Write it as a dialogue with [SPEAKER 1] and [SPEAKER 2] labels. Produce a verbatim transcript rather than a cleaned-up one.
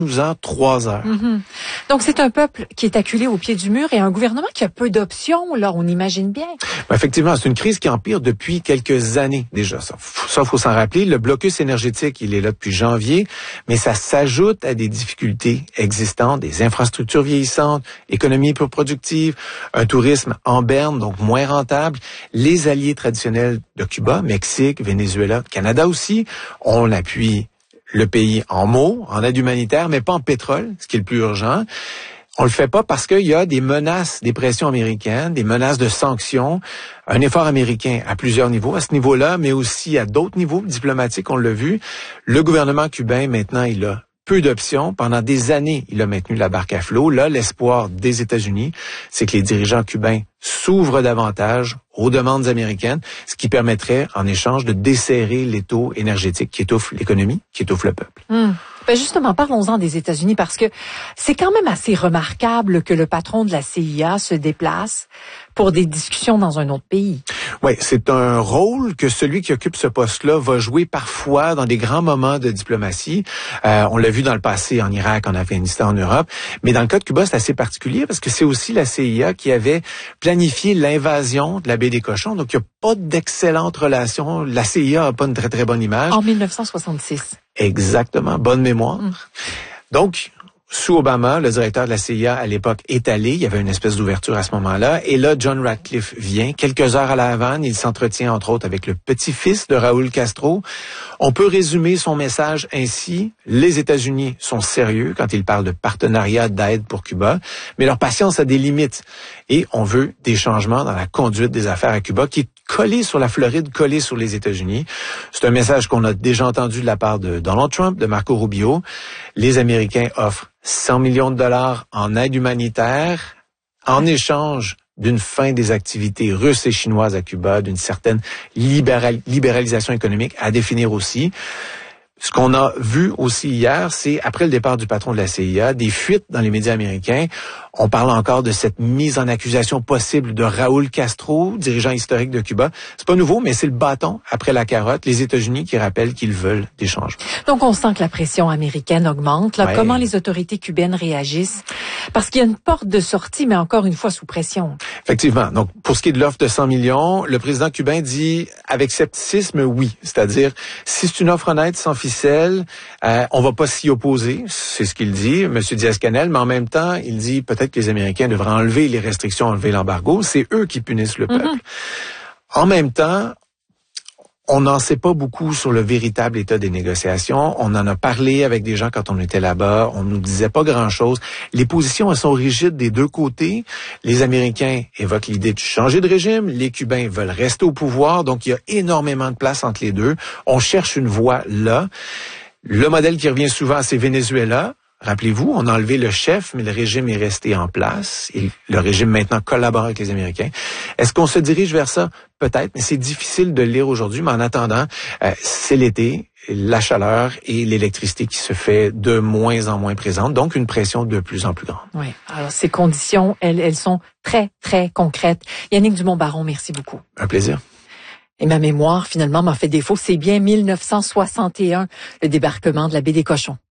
[SPEAKER 1] douze ans, trois heures.
[SPEAKER 2] Mm-hmm. Donc, c'est un peuple qui est acculé au pied du mur et un gouvernement qui a peu d'options, là, on imagine bien.
[SPEAKER 1] Ben, effectivement, c'est une crise qui empire depuis quelques années déjà. Ça, ça faut s'en rappeler. Le blocus énergétique, il est là depuis janvier, mais ça s'ajoute à des difficultés existantes, des infrastructures vieillissantes, économie peu productive, un tourisme en berne, donc moins rentable. Les alliés traditionnels de Cuba, Mexique, Venezuela, Canada aussi, on appuie le pays en mots, en aide humanitaire, mais pas en pétrole, ce qui est le plus urgent. On le fait pas parce qu'il y a des menaces, des pressions américaines, des menaces de sanctions, un effort américain à plusieurs niveaux, à ce niveau-là, mais aussi à d'autres niveaux diplomatiques, on l'a vu. Le gouvernement cubain, maintenant, il a peu d'options. Pendant des années, il a maintenu la barque à flot. Là, l'espoir des États-Unis, c'est que les dirigeants cubains s'ouvrent davantage aux demandes américaines, ce qui permettrait, en échange, de desserrer l'étau énergétique qui étouffe l'économie, qui étouffe le peuple.
[SPEAKER 2] Mmh. Ben justement, parlons-en des États-Unis parce que c'est quand même assez remarquable que le patron de la C I A se déplace pour des discussions dans un autre pays.
[SPEAKER 1] Oui, c'est un rôle que celui qui occupe ce poste-là va jouer parfois dans des grands moments de diplomatie. Euh, on l'a vu dans le passé en Irak, en Afghanistan, en Europe. Mais dans le cas de Cuba, c'est assez particulier parce que c'est aussi la C I A qui avait planifié l'invasion de la baie des Cochons. Donc, il n'y a pas d'excellentes relations. La C I A n'a pas une très, très bonne image.
[SPEAKER 2] En dix-neuf cent soixante-six.
[SPEAKER 1] Exactement, bonne mémoire. Mmh. Donc, sous Obama, le directeur de la C I A à l'époque est allé. Il y avait une espèce d'ouverture à ce moment-là. Et là, John Ratcliffe vient. Quelques heures à la Havane, il s'entretient entre autres avec le petit-fils de Raúl Castro. On peut résumer son message ainsi. Les États-Unis sont sérieux quand ils parlent de partenariat d'aide pour Cuba, mais leur patience a des limites. Et on veut des changements dans la conduite des affaires à Cuba qui est collé sur la Floride, collé sur les États-Unis. C'est un message qu'on a déjà entendu de la part de Donald Trump, de Marco Rubio. Les Américains offrent cent millions de dollars en aide humanitaire en échange d'une fin des activités russes et chinoises à Cuba, d'une certaine libéral- libéralisation économique à définir aussi. Ce qu'on a vu aussi hier, c'est, après le départ du patron de la C I A, des fuites dans les médias américains. On parle encore de cette mise en accusation possible de Raúl Castro, dirigeant historique de Cuba. C'est pas nouveau, mais c'est le bâton après la carotte. Les États-Unis qui rappellent qu'ils veulent des changements.
[SPEAKER 2] Donc, on sent que la pression américaine augmente. Là,
[SPEAKER 1] ouais.
[SPEAKER 2] Comment les autorités cubaines réagissent? Parce qu'il y a une porte de sortie, mais encore une fois sous pression.
[SPEAKER 1] Effectivement. Donc, pour ce qui est de l'offre de cent millions, le président cubain dit avec scepticisme oui. C'est-à-dire, si c'est une offre honnête, sans ficelle, euh, on va pas s'y opposer. C'est ce qu'il dit, M. Diaz-Canel. Mais en même temps, il dit peut-être que les Américains devraient enlever les restrictions, enlever l'embargo. C'est eux qui punissent le peuple. Mm-hmm. En même temps, on n'en sait pas beaucoup sur le véritable état des négociations. On en a parlé avec des gens quand on était là-bas. On nous disait pas grand-chose. Les positions, elles sont rigides des deux côtés. Les Américains évoquent l'idée de changer de régime. Les Cubains veulent rester au pouvoir. Donc, il y a énormément de place entre les deux. On cherche une voie là. Le modèle qui revient souvent, c'est Venezuela. Rappelez-vous, on a enlevé le chef, mais le régime est resté en place. Et le régime maintenant collabore avec les Américains. Est-ce qu'on se dirige vers ça? Peut-être, mais c'est difficile de le lire aujourd'hui. Mais en attendant, euh, c'est l'été, la chaleur et l'électricité qui se fait de moins en moins présente. Donc, une pression de plus en plus grande.
[SPEAKER 2] Oui, alors ces conditions, elles, elles sont très, très concrètes. Yannick Dumont-Baron, merci beaucoup.
[SPEAKER 1] Un plaisir.
[SPEAKER 2] Et ma mémoire, finalement, m'a fait défaut. C'est bien mille neuf cent soixante et un, le débarquement de la baie des Cochons.